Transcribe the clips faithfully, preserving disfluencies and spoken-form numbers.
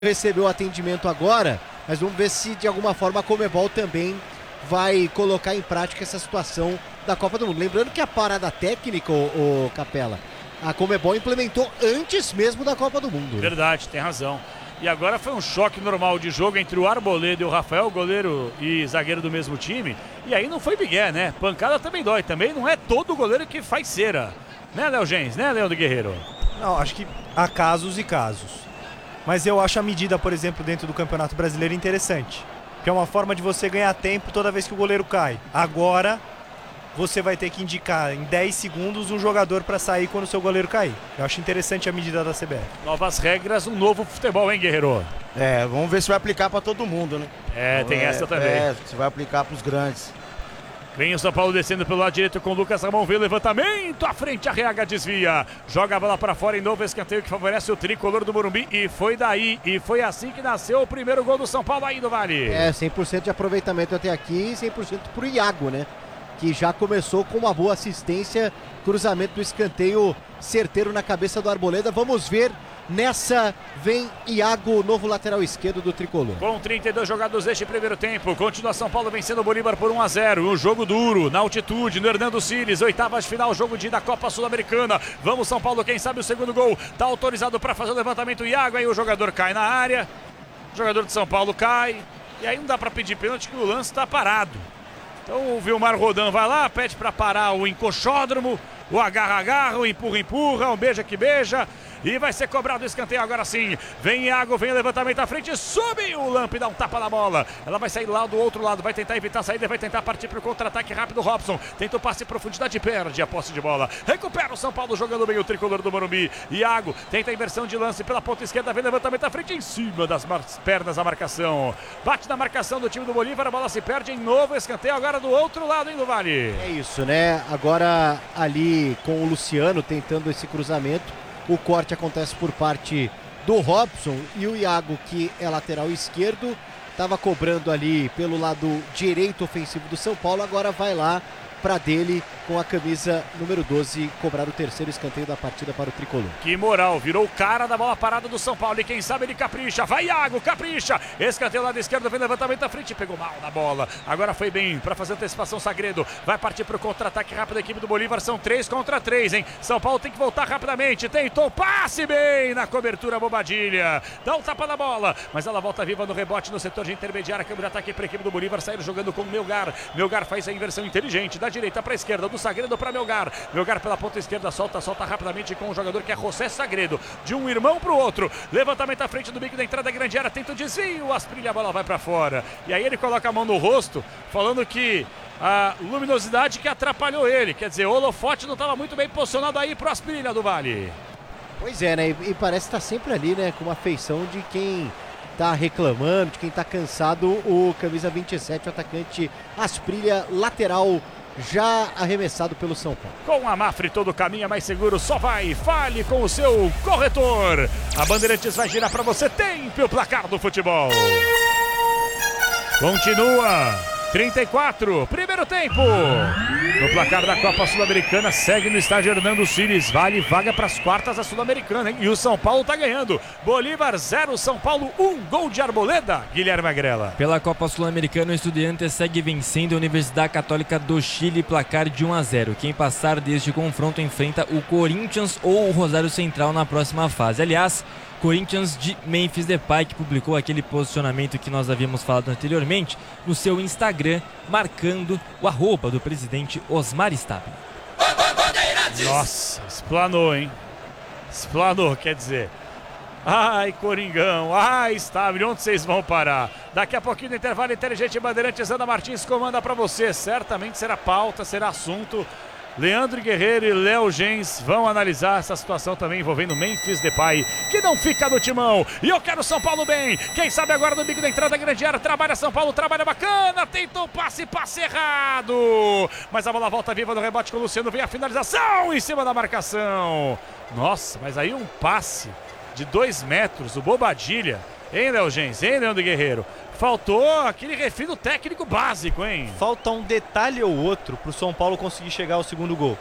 recebeu atendimento agora, mas vamos ver se de alguma forma a Conmebol também vai colocar em prática essa situação da Copa do Mundo. Lembrando que a parada técnica, o, o Capela, a Conmebol implementou antes mesmo da Copa do Mundo. Verdade, tem razão. E agora foi um choque normal de jogo entre o Arboleda e o Rafael, goleiro e zagueiro do mesmo time. E aí não foi migué, né? Pancada também dói. Também não é todo goleiro que faz cera. Né, Léo Gens? Né, Leandro Guerreiro? Não, acho que há casos e casos. Mas eu acho a medida, por exemplo, dentro do Campeonato Brasileiro interessante. Que é uma forma de você ganhar tempo toda vez que o goleiro cai. Agora, você vai ter que indicar em dez segundos um jogador para sair quando o seu goleiro cair. Eu acho interessante a medida da C B F. Novas regras, um novo futebol, hein, Guerreiro? É, vamos ver se vai aplicar para todo mundo, né? É, tem é, essa também. É, se vai aplicar para os grandes. Vem o São Paulo descendo pelo lado direito com o Lucas Ramon, vê levantamento, à frente a Reaga desvia, joga a bola para fora em novo escanteio que favorece o tricolor do Morumbi e foi daí, e foi assim que nasceu o primeiro gol do São Paulo aí no Vale. É, cem por cento de aproveitamento até aqui e cem por cento pro Iago, né? Que já começou com uma boa assistência, cruzamento do escanteio certeiro na cabeça do Arboleda. Vamos ver, nessa vem Iago, novo lateral esquerdo do tricolor. Com trinta e dois jogados deste primeiro tempo, continua São Paulo vencendo o Bolívar por um a zero. Um jogo duro, na altitude, no Hernando Siles, oitavas de final, jogo de da Copa Sul-Americana. Vamos São Paulo, quem sabe o segundo gol. Tá autorizado para fazer o levantamento Iago, aí o jogador cai na área. O jogador de São Paulo cai. E aí não dá para pedir pênalti que o lance está parado. Então o Vilmar Rodan vai lá, pede para parar o encoxódromo, o agarra-agarra, o empurra-empurra, um beija que beija. E vai ser cobrado o escanteio agora sim. Vem Iago, vem o levantamento à frente, sobe o Lamp, dá um tapa na bola. Ela vai sair lá do outro lado, vai tentar evitar a saída, vai tentar partir para o contra-ataque rápido. Robson tenta o passe em profundidade, perde a posse de bola. Recupera o São Paulo jogando bem o tricolor do Morumbi. Iago tenta a inversão de lance pela ponta esquerda, vem levantamento à frente em cima das pernas a marcação. Bate na marcação do time do Bolívar, a bola se perde em novo escanteio agora do outro lado, hein, do Vale. É isso, né? Agora ali com o Luciano tentando esse cruzamento. O corte acontece por parte do Robson e o Iago, que é lateral esquerdo, estava cobrando ali pelo lado direito ofensivo do São Paulo, agora vai lá para dele com a camisa número doze cobrar o terceiro escanteio da partida para o tricolor. Que moral, virou o cara da bola parada do São Paulo e quem sabe ele capricha, vai Iago, capricha, escanteio lado esquerdo, vem levantamento à frente, pegou mal na bola, agora foi bem para fazer antecipação Sagredo, vai partir para o contra-ataque rápido da equipe do Bolívar, são três contra três, hein, São Paulo tem que voltar rapidamente, tentou, passe bem na cobertura Bobadilha, dá um tapa na bola, mas ela volta viva no rebote no setor de intermediária, câmbio de ataque para a equipe do Bolívar, sair jogando com o Melgar, Melgar faz a inversão inteligente, da direita para a esquerda, do Sagredo para Melgar, Melgar pela ponta esquerda, solta, solta rapidamente com o jogador que é José Sagredo, de um irmão para o outro, levantamento à frente do bico da entrada da grande área, tenta o desvio, Asprilha, a bola vai para fora, e aí ele coloca a mão no rosto, falando que a luminosidade que atrapalhou ele, quer dizer, o holofote não estava muito bem posicionado aí pro Asprilha do Vale. Pois é, né, e, e parece estar sempre ali, né, com uma feição de quem tá reclamando, de quem tá cansado, o camisa vinte e sete, o atacante Asprilha, lateral, já arremessado pelo São Paulo. Com a Mafre todo caminho é mais seguro, só vai, fale com o seu corretor. A Bandeirantes vai girar para você, tempo o placar do futebol. Continua, trinta e quatro, primeiro tempo. No placar da Copa Sul-Americana, segue no estádio Hernando Siles, vale vaga para as quartas da Sul-Americana, hein? E o São Paulo tá ganhando. Bolívar zero, São Paulo um, gol de Arboleda, Guilherme Agrela. Pela Copa Sul-Americana, o Estudiantes segue vencendo a Universidade Católica do Chile, placar de um a zero. Quem passar deste confronto enfrenta o Corinthians ou o Rosário Central na próxima fase. Aliás, Corinthians de Memphis Depay, que publicou aquele posicionamento que nós havíamos falado anteriormente no seu Instagram, marcando o arroba do presidente Osmar Stabile. Nossa, explanou, hein? Explanou, quer dizer. Ai, Coringão, ai, Stabile, onde vocês vão parar? Daqui a pouquinho no intervalo inteligente, Bandeirantes, Ana Martins comanda para você. Certamente será pauta, será assunto. Leandro Guerreiro e Léo Gens vão analisar essa situação também envolvendo Memphis Depay, que não fica no timão. E eu quero São Paulo bem. Quem sabe agora no bico da entrada da grande área, trabalha São Paulo, trabalha bacana, tentou passe, passe errado. Mas a bola volta viva no rebote com o Luciano, vem a finalização em cima da marcação. Nossa, mas aí um passe de dois metros, o Bobadilha. Hein, Léo Gens, hein, Leandro Guerreiro? Faltou aquele refino técnico básico, hein? Falta um detalhe ou outro pro São Paulo conseguir chegar ao segundo gol.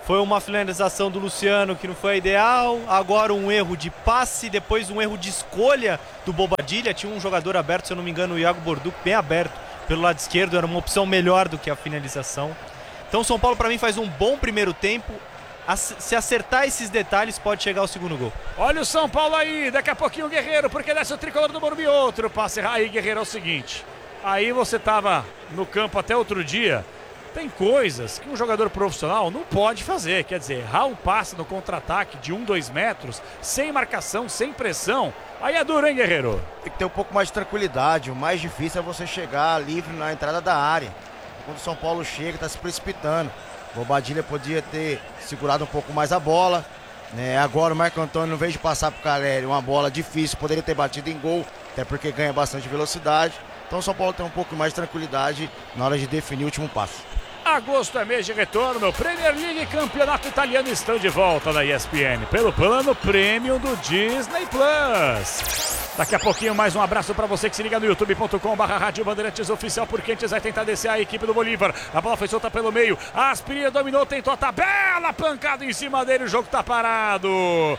Foi uma finalização do Luciano que não foi ideal, agora um erro de passe, depois um erro de escolha do Bobadilla. Tinha um jogador aberto, se eu não me engano, o Iago Borduc, bem aberto pelo lado esquerdo, era uma opção melhor do que a finalização. Então o São Paulo para mim faz um bom primeiro tempo. Se acertar esses detalhes pode chegar ao segundo gol. Olha o São Paulo aí, daqui a pouquinho o Guerreiro, porque desce o tricolor do Morumbi. Outro passe aí, Guerreiro, é o seguinte, aí você tava no campo até outro dia. Tem coisas que um jogador profissional não pode fazer, quer dizer, errar um passe no contra-ataque de um, dois metros, sem marcação, sem pressão, aí é duro, hein, Guerreiro? Tem que ter um pouco mais de tranquilidade, o mais difícil é você chegar livre na entrada da área. Quando o São Paulo chega, está se precipitando. O Bobadilla podia ter segurado um pouco mais a bola, né? Agora o Marco Antônio, em vez de passar para o Caleri uma bola difícil, poderia ter batido em gol, até porque ganha bastante velocidade. Então o São Paulo tem um pouco mais de tranquilidade na hora de definir o último passo. Agosto é mês de retorno, Premier League e Campeonato Italiano estão de volta na E S P N, pelo plano Premium do Disney Plus. Daqui a pouquinho mais um abraço para você que se liga no youtube ponto com barra Rádio Bandeirantes Oficial, porque antes vai tentar descer a equipe do Bolívar. A bola foi solta pelo meio, a Aspria dominou, tentou a tabela, pancada em cima dele, o jogo tá parado.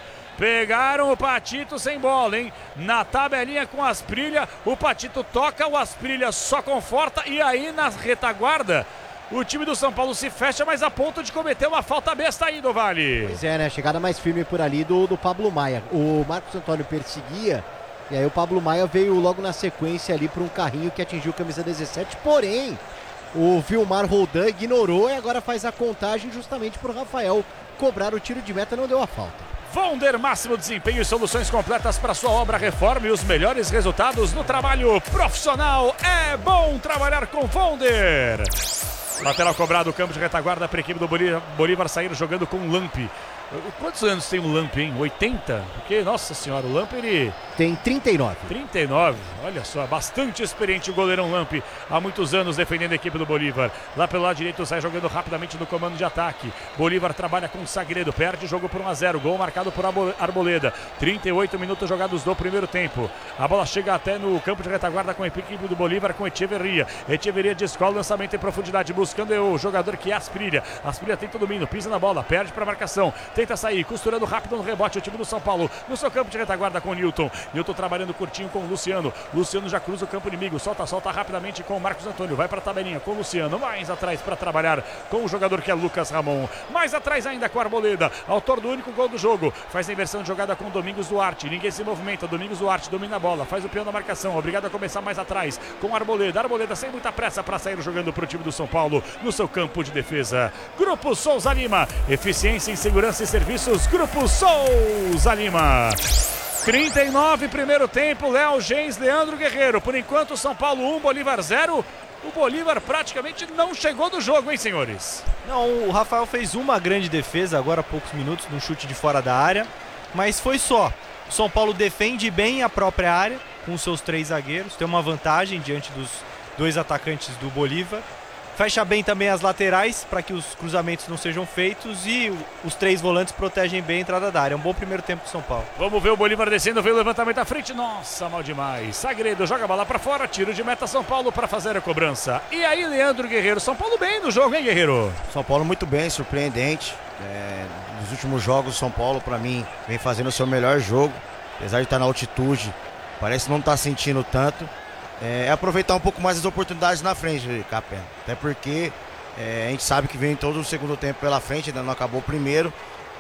Pegaram o Patito sem bola, hein? Na tabelinha com o Asprilha, o Patito toca, o Asprilha só conforta e aí na retaguarda o time do São Paulo se fecha, mas a ponto de cometer uma falta besta aí do Vale. Pois é, né? Chegada mais firme por ali do, do Pablo Maia. O Marcos Antônio perseguia e aí o Pablo Maia veio logo na sequência ali para um carrinho que atingiu camisa dezessete, porém o Vilmar Roldan ignorou e agora faz a contagem justamente para o Rafael cobrar o tiro de meta, não deu a falta. Vonder, máximo desempenho e soluções completas para sua obra, reforma e os melhores resultados no trabalho profissional. É bom trabalhar com Vonder. Lateral cobrado, campo de retaguarda para a equipe do Bolívar, Bolívar sair jogando com o Lamp. Quantos anos tem o Lamp, hein? oitenta? Porque, nossa senhora, o Lamp ele... Tem trinta e nove. trinta e nove, olha só, bastante experiente o goleirão Lamp, há muitos anos defendendo a equipe do Bolívar. Lá pelo lado direito sai jogando rapidamente no comando de ataque. Bolívar trabalha com o Sagredo, perde o jogo por um a zero, gol marcado por Arboleda. trinta e oito minutos jogados do primeiro tempo. A bola chega até no campo de retaguarda com a equipe do Bolívar, com Echeverria. Echeverria descola o lançamento em profundidade, buscando o jogador que é Asprilha. Asprilha tenta o domínio, pisa na bola, perde para a marcação. Tenta sair, costurando rápido no rebote o time do São Paulo, no seu campo de retaguarda com o Newton. Newton trabalhando curtinho com o Luciano. Luciano já cruza o campo inimigo, solta, solta rapidamente com o Marcos Antônio. Vai para a tabelinha com o Luciano, mais atrás para trabalhar com o jogador que é Lucas Ramon. Mais atrás ainda com a Arboleda, autor do único gol do jogo. Faz a inversão de jogada com o Domingos Duarte. Ninguém se movimenta, Domingos Duarte domina a bola, faz o peão da marcação, obrigado a começar mais atrás com a Arboleda. Arboleda sem muita pressa para sair jogando para o time do São Paulo no seu campo de defesa. Grupo Souza Lima, eficiência em segurança e serviços, Grupo Souza Lima. trinta e nove, primeiro tempo, Léo Gens, Leandro Guerreiro. Por enquanto, São Paulo um, Bolívar zero. O Bolívar praticamente não chegou no jogo, hein, senhores? Não, o Rafael fez uma grande defesa agora há poucos minutos, num chute de fora da área, mas foi só. O São Paulo defende bem a própria área, com seus três zagueiros, tem uma vantagem diante dos dois atacantes do Bolívar. Fecha bem também as laterais para que os cruzamentos não sejam feitos e os três volantes protegem bem a entrada da área. É um bom primeiro tempo do São Paulo. Vamos ver o Bolívar descendo, veio o levantamento à frente. Nossa, mal demais. Sagredo joga a bola para fora, tiro de meta São Paulo para fazer a cobrança. E aí, Leandro Guerreiro, São Paulo bem no jogo, hein, Guerreiro? São Paulo muito bem, surpreendente. É, nos últimos jogos, o São Paulo, para mim, vem fazendo o seu melhor jogo. Apesar de estar na altitude, parece não estar sentindo tanto. É aproveitar um pouco mais as oportunidades na frente, Capé. Até porque é, a gente sabe que vem todo o segundo tempo pela frente, ainda não acabou o primeiro,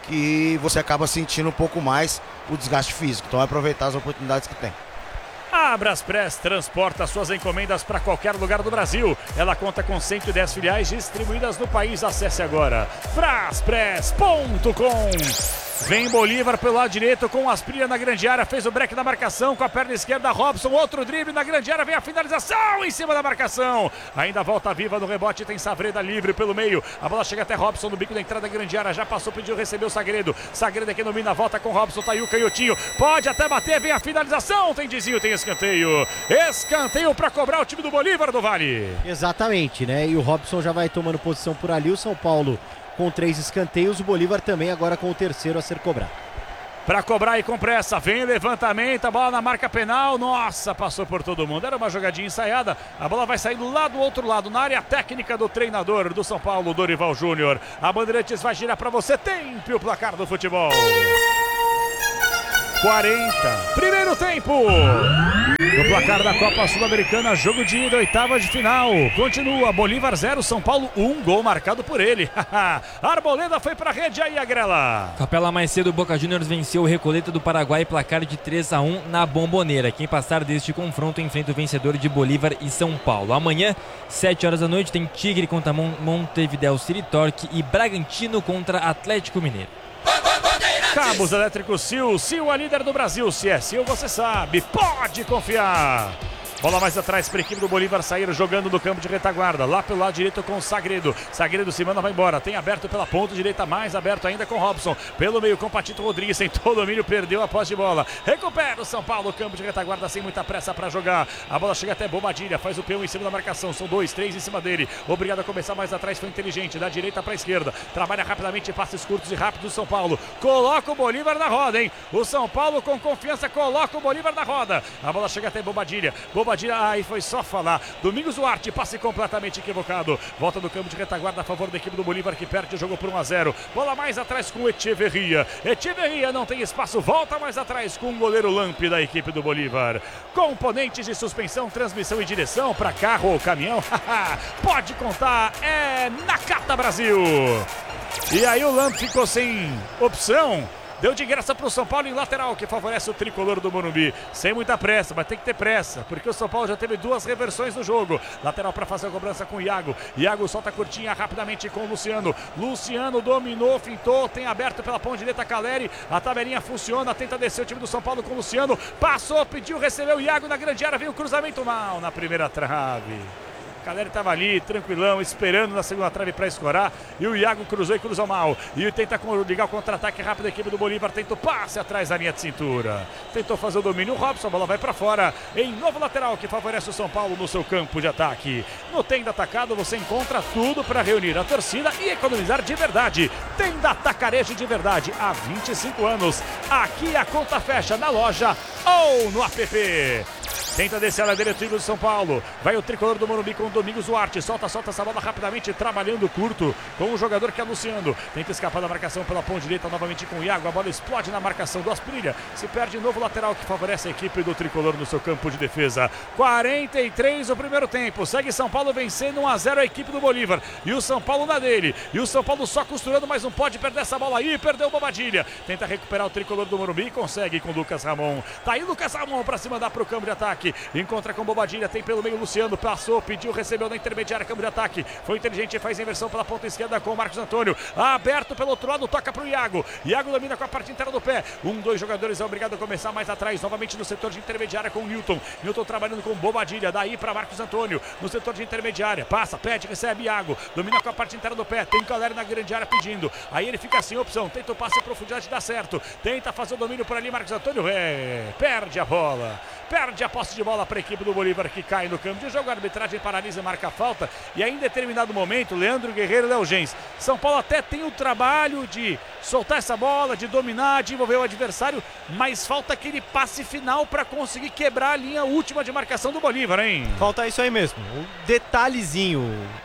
que você acaba sentindo um pouco mais o desgaste físico. Então é aproveitar as oportunidades que tem. A Braspress transporta suas encomendas para qualquer lugar do Brasil. Ela conta com cento e dez filiais distribuídas no país. Acesse agora braspress ponto com. Vem Bolívar pelo lado direito com o Asprilha na grande área, fez o break da marcação com a perna esquerda, Robson, outro drible na grande área, vem a finalização em cima da marcação, ainda volta viva no rebote, tem Savreda livre pelo meio, a bola chega até Robson no bico da entrada da grande área, já passou, pediu, recebeu o Sagredo, Sagredo aqui domina, volta com Robson, tá aí o canhotinho, pode até bater, vem a finalização, tem desvio, tem escanteio, escanteio para cobrar o time do Bolívar do Vale. Exatamente, né, e o Robson já vai tomando posição por ali, o São Paulo com três escanteios, o Bolívar também agora com o terceiro a ser cobrado. para cobrar e com pressa. Vem levantamento, a bola na marca penal. Nossa, passou por todo mundo. Era uma jogadinha ensaiada. A bola vai sair lá do outro lado, na área técnica do treinador do São Paulo, Dorival Júnior. A Bandeirantes vai girar para você. Tempo o placar do futebol. quarenta. Primeiro tempo. No placar da Copa Sul-Americana, jogo de ida, oitava de final. Continua, Bolívar zero, São Paulo um, gol marcado por ele. Arboleda foi pra rede, aí a Grela. Capela mais cedo, Boca Juniors venceu o Recoleta do Paraguai, placar de três a um na Bomboneira. Quem passar deste confronto enfrenta o vencedor de Bolívar e São Paulo. Amanhã, sete horas da noite, tem Tigre contra Montevideo City Torque e Bragantino contra Atlético Mineiro. Cabos Elétricos Sil, Sil a líder do Brasil. Se é Sil, você sabe, pode confiar. Bola mais atrás para a equipe do Bolívar sair jogando no campo de retaguarda. Lá pelo lado direito com o Sagredo. Sagredo se manda, vai embora. Tem aberto pela ponta direita, mais aberto ainda com Robson. Pelo meio com Patito Rodrigues. Tentou o domínio, perdeu a posse de bola. Recupera o São Paulo, campo de retaguarda sem muita pressa para jogar. A bola chega até Bobadilha, faz o peão em cima da marcação. São dois, três em cima dele. Obrigado a começar mais atrás, foi inteligente. Da direita para a esquerda. Trabalha rapidamente, passes curtos e rápidos do São Paulo. Coloca o Bolívar na roda, hein? O São Paulo com confiança coloca o Bolívar na roda. A bola chega até Bobadilha. Bobadilha, aí foi só falar. Domingos Duarte, passe completamente equivocado. Volta do campo de retaguarda a favor da equipe do Bolívar, que perde o jogo por um a zero. Bola mais atrás com o Echeverria. Echeverria não tem espaço, volta mais atrás com o goleiro Lamp da equipe do Bolívar. Componentes de suspensão, transmissão e direção para carro ou caminhão. Pode contar, é Nakata Brasil. E aí o Lamp ficou sem opção. Deu de graça para o São Paulo em lateral, que favorece o tricolor do Morumbi. Sem muita pressa, mas tem que ter pressa, porque o São Paulo já teve duas reversões no jogo. Lateral para fazer a cobrança com o Iago. Iago solta a curtinha rapidamente com o Luciano. Luciano dominou, fintou, tem aberto pela ponta direita Caleri. A tabelinha funciona, tenta descer o time do São Paulo com o Luciano. Passou, pediu, recebeu o Iago na grande área. Vem o cruzamento mal na primeira trave. Caleri estava ali, tranquilão, esperando na segunda trave para escorar. E o Iago cruzou e cruzou mal. E tenta ligar o contra-ataque rápido da equipe do Bolívar. Tenta o passe atrás da linha de cintura. Tentou fazer o domínio. O Robson, a bola vai para fora. Em novo lateral que favorece o São Paulo no seu campo de ataque. No Tenda Atacado você encontra tudo para reunir a torcida e economizar de verdade. Tenda Atacarejo de verdade há vinte e cinco anos. Aqui a conta fecha na loja ou no app. Tenta descer a ladeira do time do São Paulo. Vai o tricolor do Morumbi com o Domingos Duarte. Solta, solta essa bola rapidamente, trabalhando curto com o jogador que é Luciano. Tenta escapar da marcação pela ponta direita, novamente com o Iago. A bola explode na marcação do Asprilha. Se perde novo lateral que favorece a equipe do tricolor no seu campo de defesa. quarenta e três o primeiro tempo. Segue São Paulo vencendo um a zero a equipe do Bolívar. E o São Paulo na dele. E o São Paulo só costurando, mas não pode perder essa bola aí. Perdeu o Bobadilha. Tenta recuperar o tricolor do Morumbi e consegue com o Lucas Ramon. Tá aí Lucas Ramon para se mandar para o campo de ataque. Encontra com Bobadilha, tem pelo meio Luciano, passou, pediu, recebeu na intermediária, campo de ataque, foi inteligente, faz a inversão pela ponta esquerda com o Marcos Antônio, aberto pelo outro lado, toca para o Iago, Iago domina com a parte inteira do pé, um, dois jogadores é obrigado a começar mais atrás, novamente no setor de intermediária com o Newton, Newton trabalhando com Bobadilha, daí para Marcos Antônio, no setor de intermediária, passa, pede, recebe Iago, domina com a parte inteira do pé, tem Caleri na grande área pedindo, aí ele fica sem opção, tenta o passe em profundidade, dá certo, tenta fazer o domínio por ali, Marcos Antônio, é, perde a bola, perde a posse de bola para a equipe do Bolívar que cai no campo de jogo, a arbitragem paralisa e marca a falta, e aí em determinado momento, Leandro Guerreiro e Léo Gens, São Paulo até tem o trabalho de soltar essa bola, de dominar, de envolver o adversário, mas falta aquele passe final para conseguir quebrar a linha última de marcação do Bolívar, hein? Falta isso aí mesmo, um detalhezinho,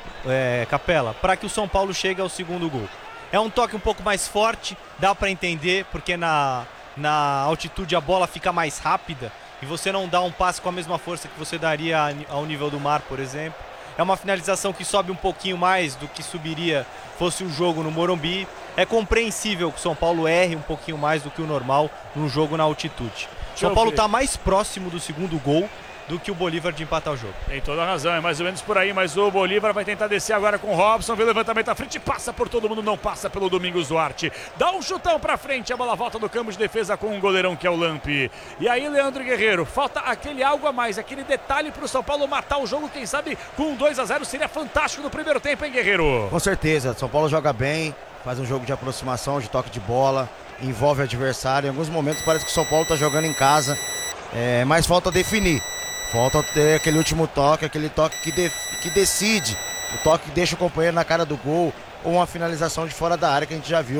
é, Capela, para que o São Paulo chegue ao segundo gol. É um toque um pouco mais forte, dá para entender, porque na, na altitude a bola fica mais rápida, e você não dá um passe com a mesma força que você daria ao nível do mar, por exemplo. É uma finalização que sobe um pouquinho mais do que subiria fosse o jogo no Morumbi. É compreensível que o São Paulo erre um pouquinho mais do que o normal num jogo na altitude. O São Paulo está mais próximo do segundo gol do que o Bolívar de empatar o jogo. Tem toda a razão, é mais ou menos por aí, mas o Bolívar vai tentar descer agora com o Robson, vê o levantamento à frente, passa por todo mundo, não passa pelo Domingos Duarte, dá um chutão pra frente, a bola volta do campo de defesa com um goleirão que é o Lamp. E aí Leandro Guerreiro, falta aquele algo a mais, aquele detalhe pro São Paulo matar o jogo, quem sabe com um dois a zero seria fantástico no primeiro tempo, hein, Guerreiro? Com certeza, São Paulo joga bem, faz um jogo de aproximação, de toque de bola, envolve o adversário, em alguns momentos parece que o São Paulo tá jogando em casa, é, mas falta definir. Falta ter aquele último toque, aquele toque que, de, que decide, o toque que deixa o companheiro na cara do gol, ou uma finalização de fora da área que a gente já viu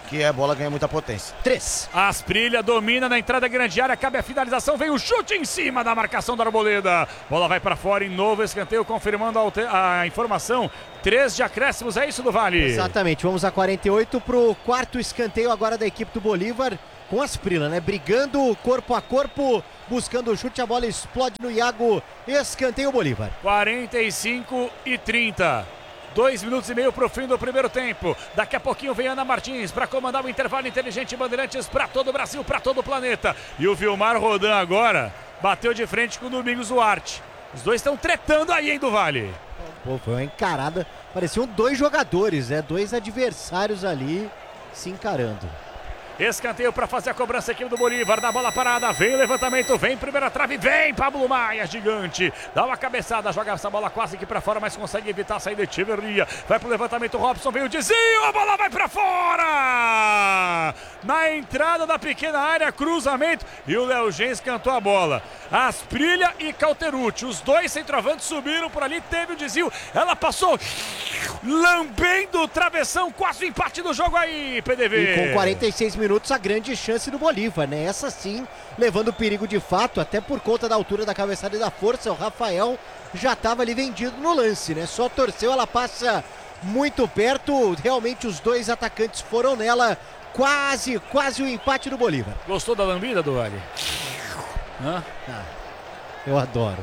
que a bola ganha muita potência. Três. Asprilha domina na entrada da grande área, cabe a finalização, vem o chute em cima da marcação do Arboleda. Bola vai para fora em novo escanteio, confirmando a, a informação. Três de acréscimos, é isso do Vale? Exatamente, vamos a quarenta e oito pro quarto escanteio agora da equipe do Bolívar, com Asprilla, né? Brigando corpo a corpo, buscando o chute, a bola explode no Iago, escanteio Bolívar. quarenta e cinco e trinta. Dois minutos e meio para o fim do primeiro tempo. Daqui a pouquinho vem Ana Martins para comandar o intervalo inteligente Bandeirantes para todo o Brasil, para todo o planeta. E o Vilmar Rodan agora bateu de frente com o Domingos Duarte. Os dois estão tretando aí, hein, do Vale. Pô, foi uma encarada, pareciam dois jogadores, né? Dois adversários ali se encarando. Escanteio para fazer a cobrança aqui do Bolívar, da bola parada, vem o levantamento, vem primeira trave, vem Pablo Maia, gigante, dá uma cabeçada, joga essa bola quase aqui para fora, mas consegue evitar a saída de Echeverria, vai pro levantamento, Robson, vem o desvio, a bola vai para fora, na entrada da pequena área, cruzamento, e o Léo Gens cantou a bola. Asprilha e Cauterucci, os dois centroavantes subiram por ali, teve o desvio, ela passou lambendo o travessão, quase o empate do jogo aí, P D V. E com quarenta e seis minutos a grande chance do Bolívar, né? Essa sim, levando perigo de fato, até por conta da altura da cabeçada e da força, o Rafael já estava ali vendido no lance, né? Só torceu, ela passa muito perto, realmente os dois atacantes foram nela, quase, quase o empate do Bolívar. Gostou da lambida, do Vale? Hã? Ah, eu adoro.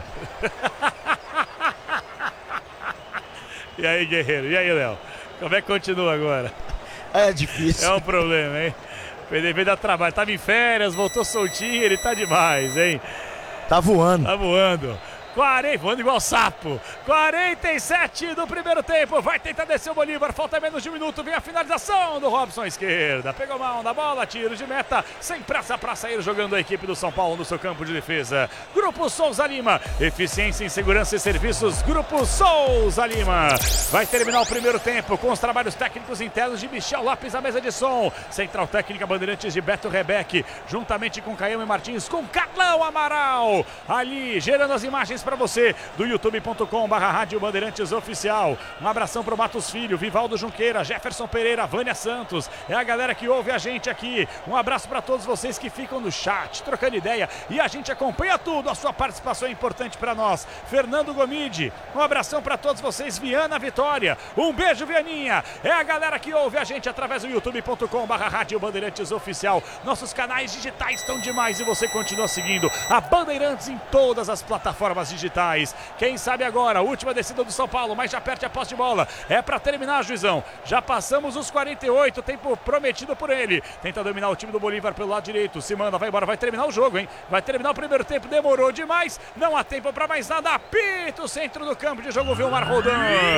E aí, Guerreiro? E aí, Léo? Como é que continua agora? É difícil. É um problema, hein? O P D V dá trabalho. Tava em férias, voltou soltinho, ele tá demais, hein? Tá voando. Tá voando. quarenta, voando igual sapo. quarenta e sete do primeiro tempo. Vai tentar descer o Bolívar. Falta menos de um minuto. Vem a finalização do Robson à esquerda. Pegou mal na bola. Tiro de meta. Sem pressa para sair jogando a equipe do São Paulo no seu campo de defesa. Grupo Souza Lima. Eficiência em segurança e serviços. Grupo Souza Lima. Vai terminar o primeiro tempo com os trabalhos técnicos internos de Michel Lopes na mesa de som. Central técnica Bandeirantes de Beto Rebeck. Juntamente com Caiame Martins. Com Carlão Amaral. Ali gerando as imagens para você do youtube ponto com barra rádio Bandeirantes Oficial. Um abração pro Matos Filho, Vivaldo Junqueira, Jefferson Pereira, Vânia Santos, é a galera que ouve a gente aqui. Um abraço para todos vocês que ficam no chat, trocando ideia, e a gente acompanha tudo, a sua participação é importante para nós. Fernando Gomide, um abração para todos vocês, Viana Vitória, um beijo, Vianinha, é a galera que ouve a gente através do youtube ponto com barra rádio Bandeirantes Oficial. Nossos canais digitais estão demais e você continua seguindo a Bandeirantes em todas as plataformas digitais. Quem sabe agora, última descida do São Paulo, mas já perde a posse de bola. É para terminar, Juizão. Já passamos os quarenta e oito, tempo prometido por ele. Tenta dominar o time do Bolívar pelo lado direito. Se manda, vai embora, vai terminar o jogo, hein? Vai terminar o primeiro tempo, demorou demais. Não há tempo para mais nada. Apita o centro do campo de jogo, Vilmar Rodan.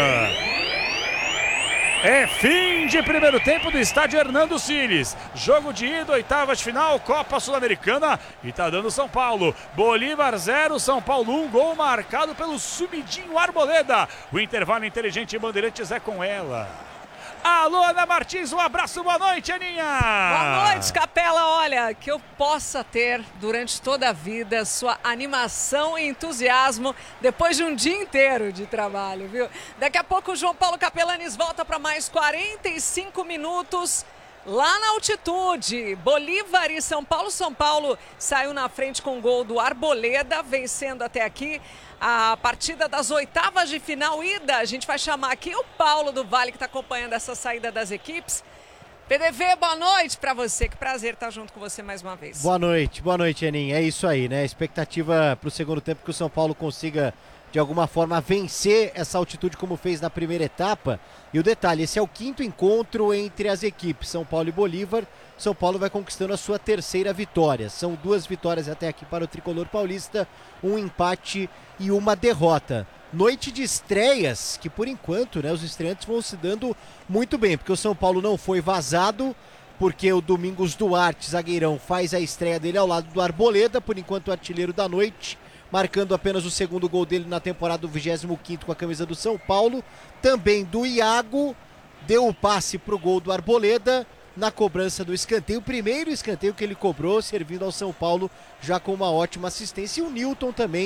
É fim de primeiro tempo do estádio Hernando Siles. Jogo de ida, oitavas de final, Copa Sul-Americana. E tá dando São Paulo. Bolívar zero, São Paulo um. Gol marcado pelo sumidinho Arboleda. O intervalo inteligente Bandeirantes é com ela. Alô, Ana Martins, um abraço, boa noite, Aninha! Boa noite, Capela. Olha, que eu possa ter durante toda a vida sua animação e entusiasmo depois de um dia inteiro de trabalho, viu? Daqui a pouco o João Paulo Capelanes volta para mais quarenta e cinco minutos lá na altitude. Bolívar e São Paulo. São Paulo saiu na frente com o gol do Arboleda, vencendo até aqui a partida das oitavas de final ida. A gente vai chamar aqui o Paulo do Vale, que está acompanhando essa saída das equipes. P D V, boa noite para você. Que prazer estar junto com você mais uma vez. Boa noite, boa noite, Aninha. É isso aí, né? Expectativa para o segundo tempo que o São Paulo consiga, de alguma forma, vencer essa altitude como fez na primeira etapa. E o detalhe, esse é o quinto encontro entre as equipes, São Paulo e Bolívar. São Paulo vai conquistando a sua terceira vitória. São duas vitórias até aqui para o tricolor paulista, um empate e uma derrota. Noite de estreias, que por enquanto, né, os estreantes vão se dando muito bem, porque o São Paulo não foi vazado, porque o Domingos Duarte, zagueirão, faz a estreia dele ao lado do Arboleda, por enquanto o artilheiro da noite, marcando apenas o segundo gol dele na temporada do vigésimo quinto com a camisa do São Paulo. Também do Iago, deu o passe para o gol do Arboleda na cobrança do escanteio, o primeiro escanteio que ele cobrou, servindo ao São Paulo já com uma ótima assistência. E o Newton também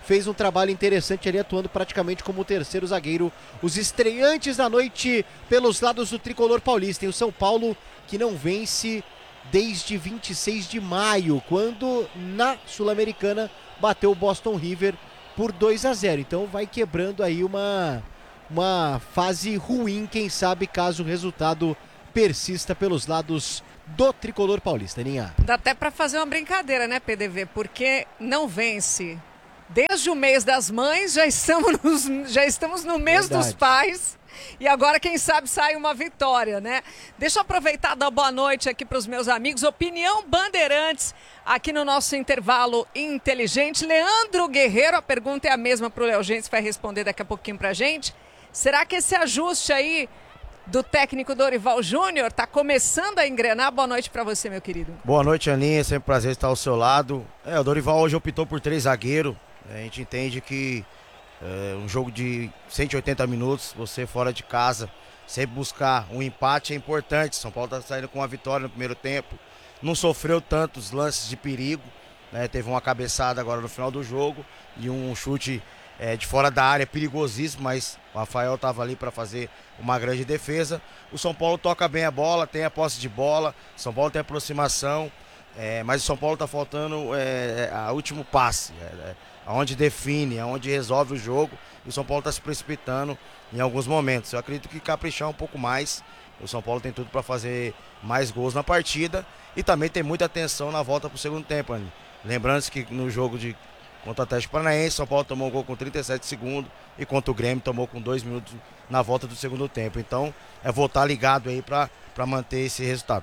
fez um trabalho interessante ali, atuando praticamente como o terceiro zagueiro. Os estreantes da noite pelos lados do tricolor paulista. E o São Paulo que não vence desde vinte e seis de maio, quando na Sul-Americana bateu o Boston River por dois a zero. Então vai quebrando aí uma, uma fase ruim, quem sabe, caso o resultado persista pelos lados do tricolor paulista, Ninha. Dá até para fazer uma brincadeira, né, P D V? Porque não vence. Desde o mês das mães, já estamos, nos, já estamos no mês Verdade. dos pais. E agora, quem sabe, sai uma vitória, né? Deixa eu aproveitar e dar boa noite aqui para os meus amigos. Opinião Bandeirantes, aqui no nosso intervalo inteligente. Leandro Guerreiro, a pergunta é a mesma para o Léo Gentes, vai responder daqui a pouquinho para a gente. Será que esse ajuste aí do técnico Dorival Júnior está começando a engrenar? Boa noite para você, meu querido. Boa noite, Aninha. Sempre um prazer estar ao seu lado. É, o Dorival hoje optou por três zagueiros. A gente entende que é um jogo de cento e oitenta minutos, você fora de casa, sempre buscar um empate é importante. São Paulo está saindo com uma vitória no primeiro tempo. Não sofreu tantos lances de perigo, né? Teve uma cabeçada agora no final do jogo e um chute É, de fora da área, perigosíssimo, mas o Rafael estava ali para fazer uma grande defesa. O São Paulo toca bem a bola, tem a posse de bola, São Paulo tem aproximação, é, mas o São Paulo está faltando é, a último passe, é, é, aonde define, aonde resolve o jogo, e o São Paulo está se precipitando em alguns momentos. Eu acredito que caprichar um pouco mais, o São Paulo tem tudo para fazer mais gols na partida, e também tem muita atenção na volta para o segundo tempo, Ani. Lembrando-se que no jogo de contra o Atlético Paranaense, São Paulo tomou um gol com trinta e sete segundos e contra o Grêmio tomou com dois minutos na volta do segundo tempo. Então é voltar ligado aí para manter esse resultado.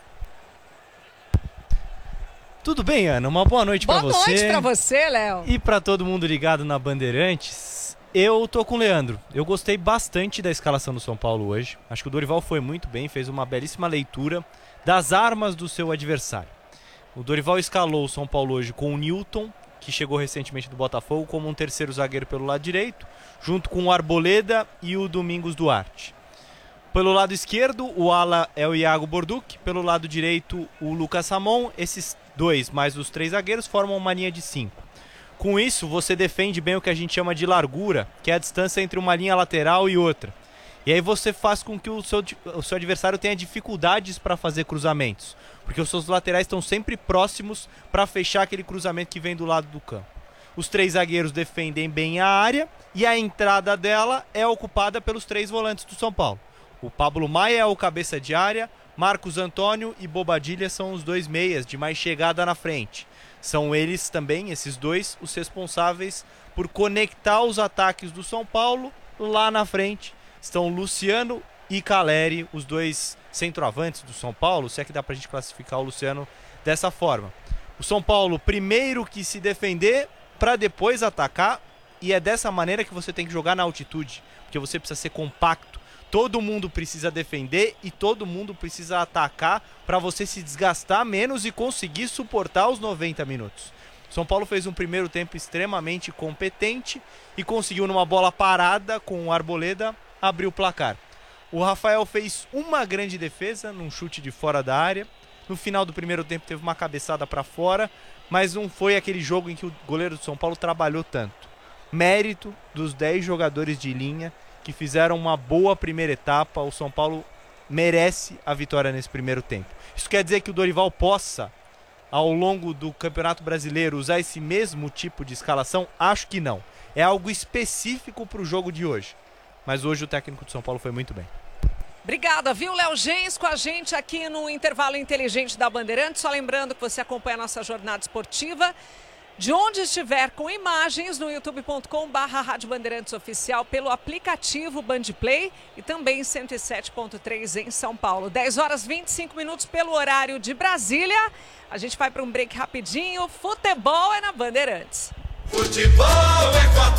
Tudo bem, Ana? Uma boa noite para você. Boa noite para você, Léo. E para todo mundo ligado na Bandeirantes. Eu tô com o Leandro. Eu gostei bastante da escalação do São Paulo hoje. Acho que o Dorival foi muito bem, fez uma belíssima leitura das armas do seu adversário. O Dorival escalou o São Paulo hoje com o Newton, que chegou recentemente do Botafogo, como um terceiro zagueiro pelo lado direito, junto com o Arboleda e o Domingos Duarte. Pelo lado esquerdo, o ala é o Iago Borduc, pelo lado direito, o Lucas Ramon. Esses dois, mais os três zagueiros, formam uma linha de cinco. Com isso, você defende bem o que a gente chama de largura, que é a distância entre uma linha lateral e outra. E aí você faz com que o seu, o seu adversário tenha dificuldades para fazer cruzamentos, porque os seus laterais estão sempre próximos para fechar aquele cruzamento que vem do lado do campo. Os três zagueiros defendem bem a área e a entrada dela é ocupada pelos três volantes do São Paulo. O Pablo Maia é o cabeça de área, Marcos Antônio e Bobadilha são os dois meias de mais chegada na frente. São eles também, esses dois, os responsáveis por conectar os ataques do São Paulo lá na frente. Estão Luciano e Caleri, os dois centroavantes do São Paulo, se é que dá pra gente classificar o Luciano dessa forma. O São Paulo primeiro que se defender para depois atacar, e é dessa maneira que você tem que jogar na altitude, porque você precisa ser compacto. Todo mundo precisa defender e todo mundo precisa atacar para você se desgastar menos e conseguir suportar os noventa minutos. São Paulo fez um primeiro tempo extremamente competente e conseguiu, numa bola parada com o Arboleda, abrir o placar. O Rafael fez uma grande defesa num chute de fora da área. No final do primeiro tempo teve uma cabeçada para fora, mas não foi aquele jogo em que o goleiro do São Paulo trabalhou tanto. Mérito dos dez jogadores de linha que fizeram uma boa primeira etapa. O São Paulo merece a vitória nesse primeiro tempo. Isso quer dizer que o Dorival possa, ao longo do Campeonato Brasileiro, usar esse mesmo tipo de escalação? Acho que não. É algo específico para o jogo de hoje. Mas hoje o técnico de São Paulo foi muito bem. Obrigada, viu, Léo Gens, com a gente aqui no Intervalo Inteligente da Bandeirantes. Só lembrando que você acompanha a nossa jornada esportiva de onde estiver, com imagens no youtube ponto com barra Rádio Bandeirantes Oficial, pelo aplicativo Bandplay e também cento e sete ponto três em São Paulo. dez horas e vinte e cinco minutos pelo horário de Brasília. A gente vai para um break rapidinho. Futebol é na Bandeirantes. Futebol é com a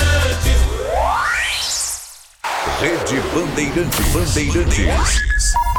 Bandeirantes. Rede Bandeirantes. Bandeirantes.